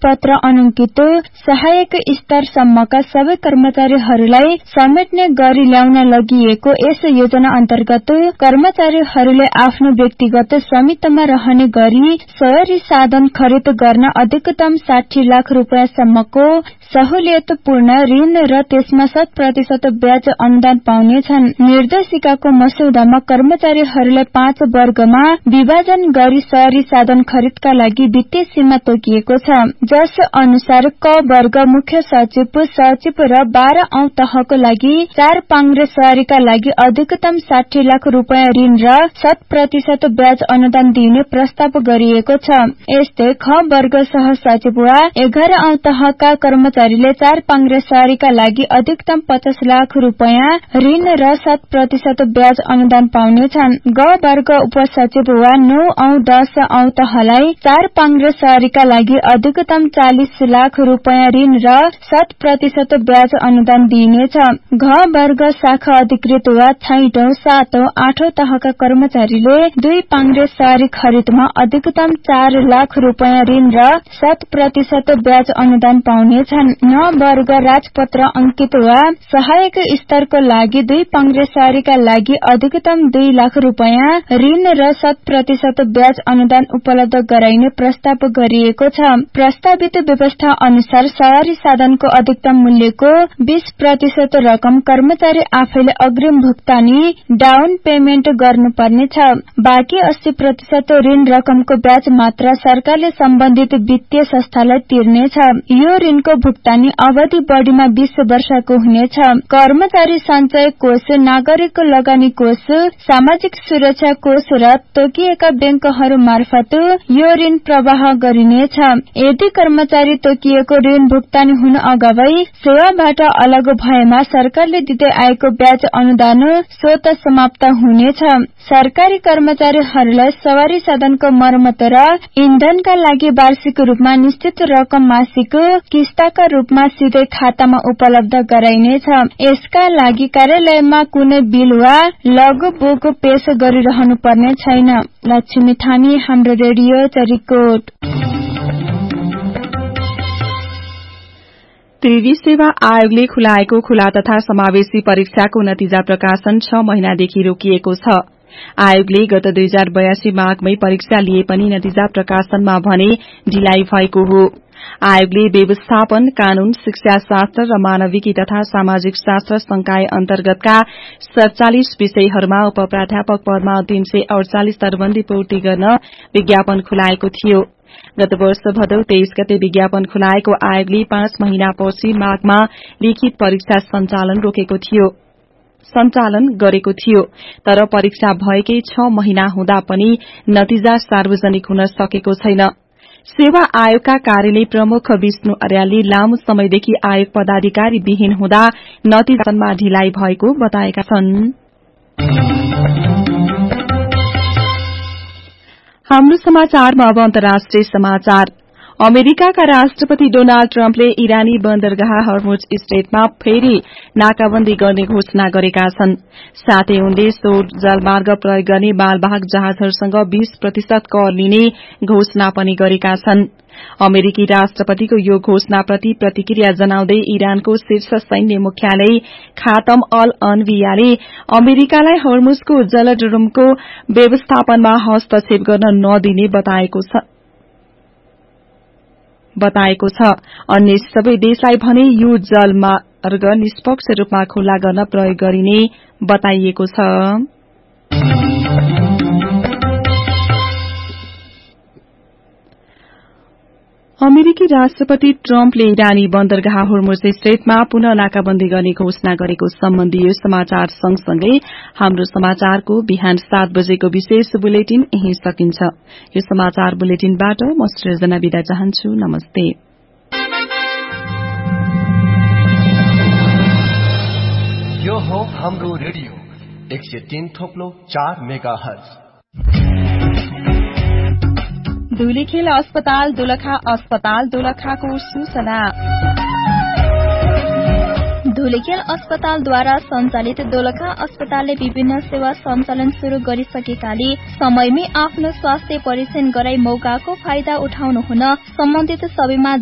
राजपत्र अनुकित सहायक स्तरसम्मका सबै कर्मचारीहरूलाई समेट्ने गरी ल्याउन लगिएको यस योजना अन्तर्गत कर्मचारीहरूले आफ्नो व्यक्तिगत स्वामित्वमा रहने गरी सवारी साधन खरिद गर्न अधिकतम 60 लाख रुपैयाँसम्मको सहुलियतपूर्ण ऋण र त्यसमा 100% ब्याज अनुदान पाउनेछन्। निर्देशिकाको मस्यौदामा कर्मचारीहरूलाई 5 वर्गमा विभाजन गरी सवारी साधन खरिदका लागि वित्तीय सीमा तोकिएको छ, जस अनुसार क वर्ग मुख्य सचिव, सचिव र 12 औं तहको लागि 4 पाङ्ग्रे सवारीका लागि अधिकतम 60 लाख रुपैयाँ ऋण र 100% ब्याज अनुदान दिने प्रस्ताव गरिएको छ। यस्तै ख वर्ग सह सचिव वा 11 औं तहका कर्मचारीले 4 पाङ्ग्रे सवारीका लागि अधिकतम 50 लाख रुपैयाँ ऋण र 100% ब्याज अनुदान पाउनेछन्। ग वर्ग उपसचिव वा 9 औं 10 औं तहलाई 4 पाङ्ग्रे सवारीका लागि अधिकतम 40 लाख रुपैयाँ ऋण र 100% ब्याज अनुदान दिइनेछ। घ वर्ग शाखा अधिकृत वा 6औं, 7औं, 8औं तहका कर्मचारीले 2 पाङ्ग्रे सवारी खरिदमा अधिकतम 4 लाख रुपैयाँ ऋण र 100% ब्याज अनुदान पाउनेछन्। न वर्ग राजपत्र अंकित वा सहायक स्तरको लागि 2 पाङ्ग्रे सवारीका लागि अधिकतम 2 लाख रुपैयाँ ऋण र 100% ब्याज अनुदान उपलब्ध गराइने प्रस्ताव गरिएको छ। प्रस्तावित व्यवस्था अनुसार सवारी साधनको अधिकतम मूल्यको 20% रकम कर्मचारी आफैले अग्रिम भुक्तानी डाउन पेमेन्ट गर्नुपर्नेछ। बाँकी 80% ऋण रकमको ब्याज मात्र सरकारले सम्बन्धित वित्तीय संस्थालाई तिर्नेछ। यो ऋणको भुक्तानी अवधि बढीमा 20 वर्षको हुनेछ। कर्मचारी सञ्चय कोष, नागरिक लगानी कोष, सामाजिक सुरक्षा कोष र तोकिएका बैंकहरू मार्फत यो ऋण प्रवाह गरिनेछ। यदि कर्मचारी तोकिएको ऋण भुक्तानी हुन अगावै सेवाबाट अलग भएमा सरकारले दिँदै आएको ब्याज अनुदान स्वत समाप्त हुनेछ। सरकारी कर्मचारीहरूलाई सवारी साधनको मर्मत र इन्धनका लागि वार्षिक रूपमा निश्चित रकम मासिक किस्ताका रूपमा सिधै खातामा उपलब्ध गराइनेछ। यसका लागि कार्यालयमा कुनै बिल वा लग बुक पेश गरिरहनु पर्ने छैन। लक्ष्मी थामी, हाम्रो रेडियो चरिकोट। त्रिवी सेवा आयोगले खुलाएको खुला तथा समावेशी परीक्षाको नतिजा प्रकाशन 6 महिनादेखि रोकिएको छ। आयोगले गत 2082 माघमै परीक्षा लिए पनि नतिजा प्रकाशनमा भने ढिलाइ भएको हो। आयोगले व्यवस्थापन, कानून, शिक्षा शास्त्र र मानविकी तथा सामाजिक शास्त्र संकाय अन्तर्गतका 47 विषयहरूमा उप प्राध्यापक पदमा 348 दरबन्दी पूर्ति गर्न विज्ञापन खुलाएको थियो। गत वर्ष भदौ 23 गते विज्ञापन खुलाएको आयोगले 5 महिनापछि माघमा लिखित परीक्षा सञ्चालन गरेको थियो, तर परीक्षा भएकै 6 महिना हुँदा पनि नतिजा सार्वजनिक हुन सकेको छैन। सेवा आयोगका कार्यालय प्रमुख विष्णु अर्यालले लामो समयदेखि आयोग पदाधिकारी विहीन हुँदा नतिजामा ढिलाइ भएको बताएका छन्। हाम्रो समाचारमा अब अन्तर्राष्ट्रिय समाचार। अमेरिकाका राष्ट्रपति डोनाल्ड ट्रम्पले इरानी बन्दरगाह हर्मुज स्ट्रेटमा फेरि नाकाबन्दी गर्ने घोषणा गरेका छन्। साथै उनले सो जलमार्ग प्रयोग गर्ने मालवाहक जहाजहरूसँग 20% कर लिने घोषणा पनि गरेका छन्। अमेरिकी राष्ट्रपतिको यो घोषणाप्रति प्रतिक्रिया जनाउँदै इरानको शीर्ष सैन्य मुख्यालय खातम अल अनबियाले अमेरिकालाई हर्मुजको जलड्रमको व्यवस्थापनमा हस्तक्षेप गर्न नदिने बताएको छ। अन्य सबै देशलाई भने यो जलमार्ग निष्पक्ष रूपमा खुल्ला गर्न प्रयोग गरिने बताइएको छ। अमेरिकी राष्ट्रपति ट्रम्पले इरानी बन्दरगाह हर्मुज स्ट्रेटमा पुनः नाकाबन्दी गर्ने घोषणा गरेको सम्बन्धी यो समाचार सँगसँगै हाम्रो समाचारको बिहान 7 बजेको विशेष बुलेटिन यही सकिन्छ। यो समाचार बुलेटिनबाट म सृजना बिदा चाहन्छु। नमस्ते। यो हो हाम्रो रेडियो 103.4 मेगाहर्ज। धुलीखेल अस्पताल दोलखा अस्पताल दोलखाको सूचना। धुलीखेल अस्पतालद्वारा सञ्चालित दोलखा अस्पतालले विभिन्न सेवा सञ्चालन शुरू गरिसकेकाले समयमै आफ्नो स्वास्थ्य परीक्षण गराई मौकाको फाइदा उठाउनुहुन सम्बन्धित सबैमा